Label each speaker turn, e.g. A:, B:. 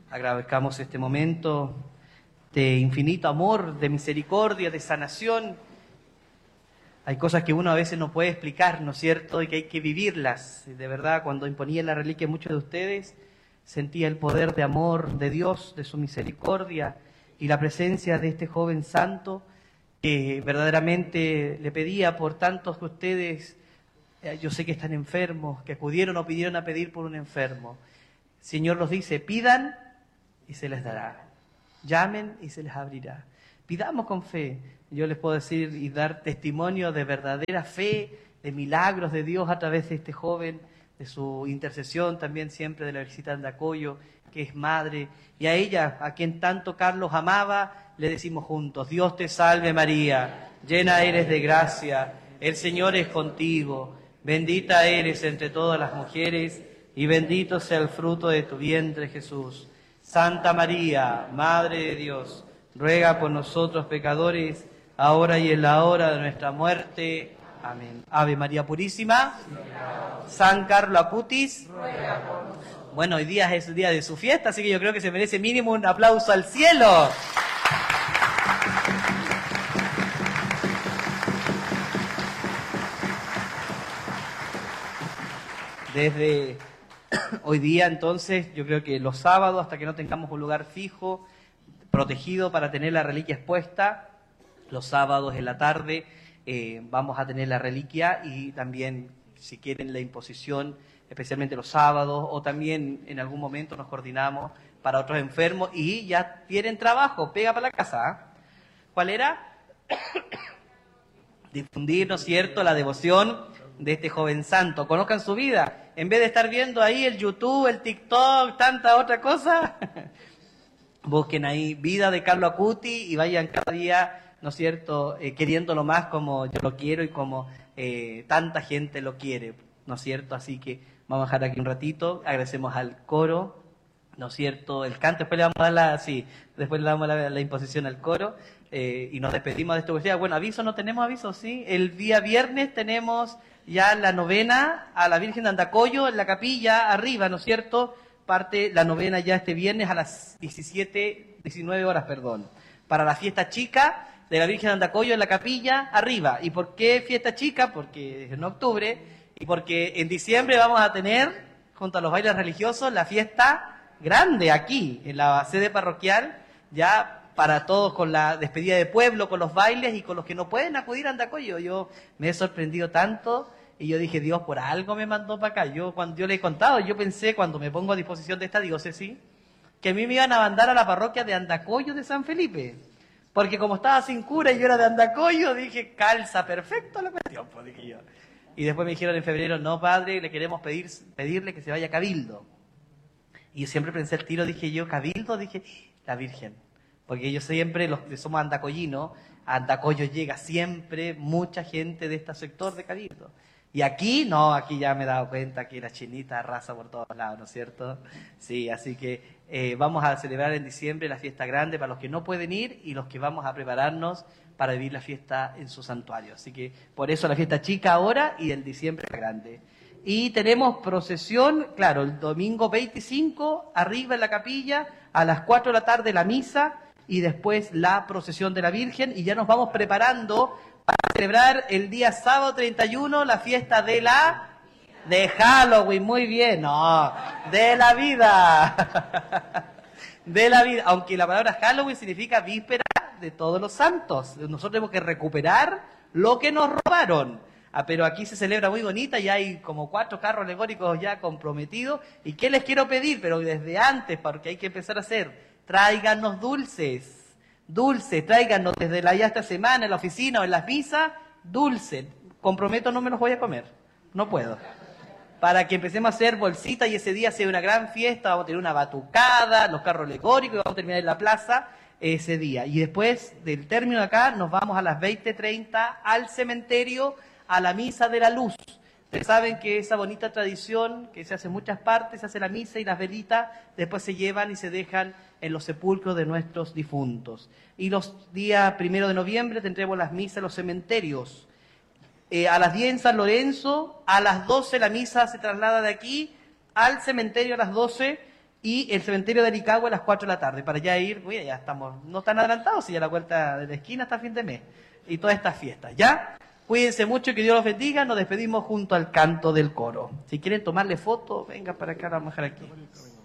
A: Agradezcamos este momento de infinito amor, de misericordia, de sanación. Hay cosas que uno a veces no puede explicar, ¿no es cierto? Y que hay que vivirlas. De verdad, cuando imponía la reliquia a muchos de ustedes, sentía el poder de amor de Dios, de su misericordia y la presencia de este joven santo que verdaderamente le pedía por tantos que ustedes, yo sé que están enfermos, que acudieron o pidieron a pedir por un enfermo. El Señor los dice, pidan y se les dará. Llamen y se les abrirá. Pidamos con fe. Yo les puedo decir y dar testimonio de verdadera fe, de milagros de Dios a través de este joven, de su intercesión también siempre de la Virgencita de Andacollo, que es madre. Y a ella, a quien tanto Carlos amaba, le decimos juntos, Dios te salve María, llena eres de gracia, el Señor es contigo, bendita eres entre todas las mujeres, y bendito sea el fruto de tu vientre, Jesús. Santa María, Madre de Dios, ruega por nosotros pecadores, ahora y en la hora de nuestra muerte. Amén. Ave María Purísima, San Carlo Acutis, ruega por nosotros. Bueno, hoy día es el día de su fiesta, así que yo creo que se merece mínimo un aplauso al cielo. Desde hoy día, entonces, yo creo que los sábados, hasta que no tengamos un lugar fijo, protegido para tener la reliquia expuesta, los sábados en la tarde vamos a tener la reliquia y también, si quieren, la imposición, especialmente los sábados, o también en algún momento nos coordinamos para otros enfermos y ya tienen trabajo, pega para la casa. ¿Eh? ¿Cuál era? Difundir, ¿no es cierto?, la devoción de este joven santo. Conozcan su vida. En vez de estar viendo ahí el YouTube, el TikTok, tanta otra cosa, busquen ahí Vida de Carlo Acutis y vayan cada día, ¿no es cierto?, queriéndolo más como yo lo quiero y como tanta gente lo quiere, ¿no es cierto? Así que vamos a dejar aquí un ratito, agradecemos al coro, ¿no es cierto?, el canto, después le vamos a dar después le damos la imposición al coro y nos despedimos de esto. Bueno, aviso, no tenemos aviso, ¿sí? El día viernes tenemos ya la novena a la Virgen de Andacollo en la capilla arriba, ¿no es cierto? Parte la novena ya este viernes a las 19 horas, para la fiesta chica de la Virgen de Andacollo en la capilla arriba. ¿Y por qué fiesta chica? Porque es en octubre y porque en diciembre vamos a tener, junto a los bailes religiosos, la fiesta grande aquí, en la sede parroquial, ya para todos, con la despedida de pueblo, con los bailes y con los que no pueden acudir a Andacollo. Yo me he sorprendido tanto y yo dije, Dios por algo me mandó para acá. Cuando yo le he contado, yo pensé, cuando me pongo a disposición de esta diócesis, que a mí me iban a mandar a la parroquia de Andacollo de San Felipe. Porque como estaba sin cura y yo era de Andacollo, dije, calza perfecto la cuestión, pues dije yo. Y después me dijeron en febrero, no padre, le queremos pedirle que se vaya a Cabildo. Y yo siempre pensé el tiro, dije yo, Cabildo, dije, la Virgen. Porque yo siempre, los que somos andacollinos, a Andacollo llega siempre mucha gente de este sector de Cabildo. Y aquí, no, aquí ya me he dado cuenta que la chinita arrasa por todos lados, ¿no es cierto? Sí, así que vamos a celebrar en diciembre la fiesta grande para los que no pueden ir y los que vamos a prepararnos para vivir la fiesta en su santuario. Así que por eso la fiesta chica ahora y el diciembre la grande. Y tenemos procesión, claro, el domingo 25, arriba en la capilla, a las 4 de la tarde la misa y después la procesión de la Virgen. Y ya nos vamos preparando para celebrar el día sábado 31 la fiesta de Halloween, muy bien, no, de la vida, de la vida, aunque la palabra Halloween significa víspera de todos los santos. Nosotros tenemos que recuperar lo que nos robaron. Pero aquí se celebra muy bonita y hay como 4 carros alegóricos ya comprometidos. ¿Y qué les quiero pedir? Pero desde antes, porque hay que empezar a hacer, tráiganos dulces, tráiganos desde ya esta semana en la oficina o en las misas, dulces. Comprometo, no me los voy a comer, no puedo. Para que empecemos a hacer bolsitas y ese día sea una gran fiesta, vamos a tener una batucada, los carros alegóricos, y vamos a terminar en la plaza ese día. Y después del término de acá, nos vamos a las 20:30 al cementerio, a la misa de la luz. Ustedes saben que esa bonita tradición que se hace en muchas partes, se hace la misa y las velitas después se llevan y se dejan en los sepulcros de nuestros difuntos. Y los días 1 de noviembre tendremos las misas en los cementerios. A las 10 en San Lorenzo, a las 12 la misa se traslada de aquí al cementerio a las 12 Y el cementerio de Aricagua a las 4 de la tarde. Para allá ir, uy, ya estamos, no tan adelantados, si ya la vuelta de la esquina hasta fin de mes. Y todas estas fiestas, ¿ya? Cuídense mucho, que Dios los bendiga. Nos despedimos junto al canto del coro. Si quieren tomarle foto, venga para acá, la vamos a dejar aquí.